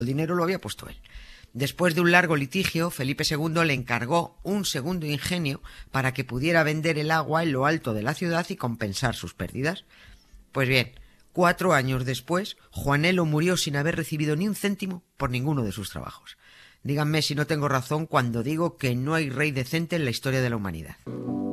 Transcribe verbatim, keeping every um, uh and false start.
El dinero lo había puesto él. Después de un largo litigio, Felipe segundo le encargó un segundo ingenio para que pudiera vender el agua en lo alto de la ciudad y compensar sus pérdidas. Pues bien, cuatro años después, Juanelo murió sin haber recibido ni un céntimo por ninguno de sus trabajos. Díganme si no tengo razón cuando digo que no hay rey decente en la historia de la humanidad.